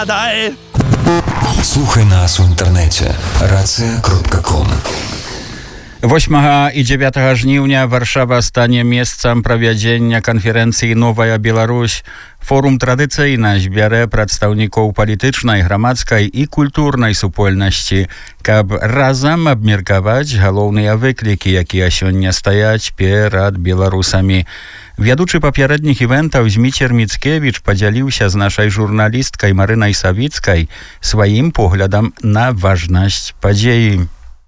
Слухай нас у інтэрнэце racja.com. 8 i 9 żniwnia Warszawa stanie miejscem prawiadzenia konferencji Nowa Białoruś. Forum tradycyjne zbierze przedstawników politycznej, gramadzkiej i kulturnej supolności, kab razem obmierkować główne wykliki, jakie сегодня стоять перед Białorusami. Wiaduczy poprzednich eventów Zmicier Mickiewicz podzielił się z naszej żurnalistkой Maryной Sawickiej swoim poglądem na ważność podziei.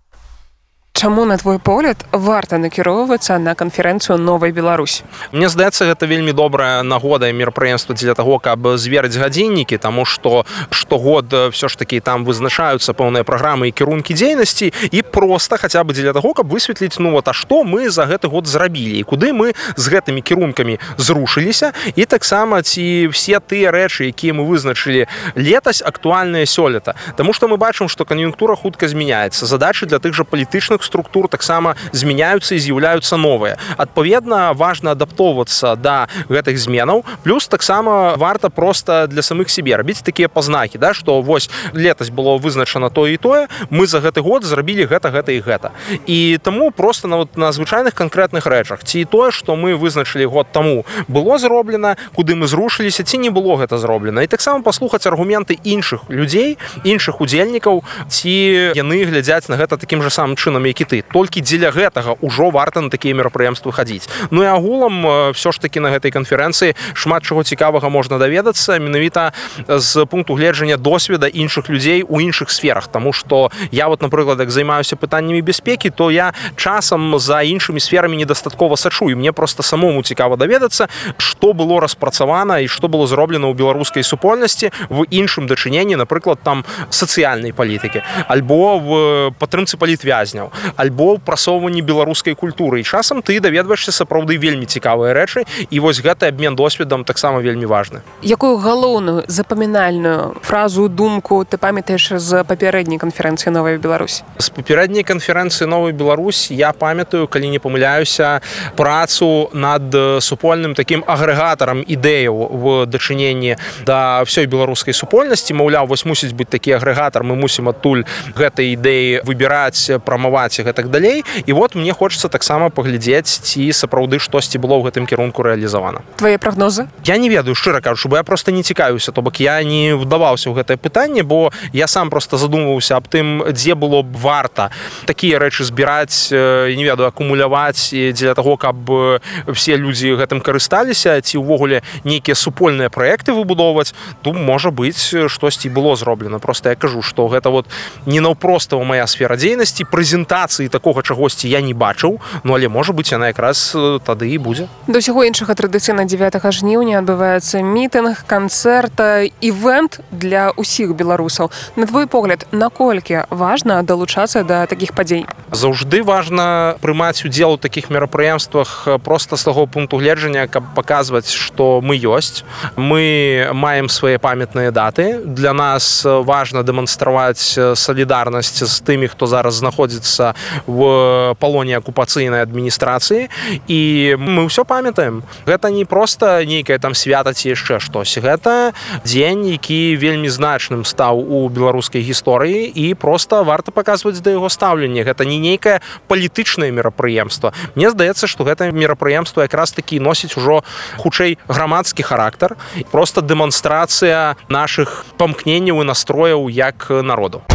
Чаму, на твой погляд, варта накіроўвацца на канферэнцыю «Новая Беларусь»? Мне здаецца, гэта вельмі добрая нагода і мерапрыемства для таго, каб зверыць гадзіннікі, таму што штогод все ж такі там вызначаюцца пэўныя праграмы і кірункі дзейнасці, і проста хаця бы дзеля таго, каб высветліць, а што мы за гэты год зрабілі, і куды мы з гэтымі кірункамі зрушыліся, і таксама ці все тыя рэчы, якія мы вызначылі летась, актуальныя сёлета. Таму што мы бачым, што кан'юнктура хутка змяняецца, задачы для тых жа палітычных структур таксама змяняюцца і з'яўляюцца новыя. Адпаведна, важна адаптоўвацца да гэтых зменаў, плюс таксама варта проста для самых сябе рабіць такія пазнакі, што вось летась было вызначана тое і тое, мы за гэты год зрабілі гэта і гэта. І таму проста на звычайных канкрэтных рэчах, ці тое, што мы вызначылі год таму, было зроблена, куды мы зрушыліся, ці не было гэта зроблена. І таксама паслухаць аргументы іншых людзей, іншых удзельнікаў, ці яны глядзяць на гэта такім жа самым чынам, які ты. Толькі дзеля гэтага ўжо варта на такія мерапрыемствы хадзіць. І агулам все ж такі на гэтай канферэнцыі шмат чаго цікавага можна даведацца менавіта з пункту гледжання досведа іншых людзей у іншых сферах, таму што я напрыклад, як займаюся пытаннямі бяспекі, то я часам за іншымі сферамі недастаткова сачу, і мне проста самому цікава даведацца, што было распрацавана і што было зроблена ў беларускай супольнасці в іншым дачыненні, напрыклад, там сацыяльнай палітыкі, альбо в падтрымцы палітвязняў, альбо ў прасоўванні беларускай культуры. І часам ты даведваешся сапраўды вельмі цікавыя рэчы, і вось гэты абмен досведам таксама вельмі важны. Якую галоўную запамінальную фразу, думку ты памятаеш з папярэдняй канферэнцыі «Новая Беларусь»? З папярэдняй канферэнцыі «Новая Беларусь» я памятаю, калі не памыляюся, працу над супольным такім агрэгатарам ідэяў в дачыненні да ўсёй беларускай супольнасці. Маўляў, вось мусіць быць такі агрэгатар, мы мусім адтуль гэтай ідэі выбіраць, прамаваць і гэтак далей. І мне хочацца таксама паглядзець, ці сапраўды штосьці было ў гэтым кірунку рэалізавана. Твае прагнозы? Я не ведаю, шчыра кажучы, бо я проста не цікавіўся, то бок я не вдаваўся ў гэтае пытанне, бо я сам проста задумваўся аб тым, дзе было б варта такія рэчы збіраць, не ведаю, акумуляваць дзеля таго, каб все людзі гэтым карысталіся, ці ўвогуле нейкія супольныя праекты выбудоўваць. То можа быць, штосьці было зроблена. Проста я кажу, што гэта не наўпростава мая сфера дзейнасці, прэзентацыі такога чагосьці я не бачыў, але, можа быць, яна якраз тады і будзе. Да ўсяго іншага традыцыйна 9 жніўня адбываецца мітынг, канцэрт, івэнт для ўсіх беларусаў. На твой погляд, наколькі важна далучацца да такіх падзей? Заўжды важна прымаць удзел у такіх мерапрыемствах проста з таго пункту гледжання, каб паказваць, што мы ёсць. Мы маем свае памятныя даты. Для нас важна дэманстраваць салідарнасць з тымі, хто зараз знаходзіцца в палоне акупацыйнай адміністрацыі, і мы ўсё памятаем. Гэта не проста нейкае там свята ці яшчэ штось. Гэта дзень, які вельмі значным стаў у беларускай гісторыі, і проста варта паказваць да яго стаўленне. Гэта не нейкае палітычнае мерапрыемства. Мне здаецца, што гэта мерапрыемства якраз такі носіць ужо хутчэй грамадскі характар, проста дэманстрацыя нашых памкненняў і настрояў як народу.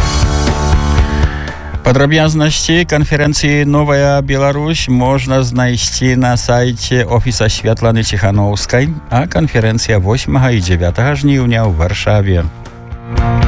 Падрабязнасці канферэнцыі «Новая Беларусь» можна знайсці на сайце офіса Святланы Ціханаўскай, а канферэнцыя 8 і 9 жніўня ў Варшаве.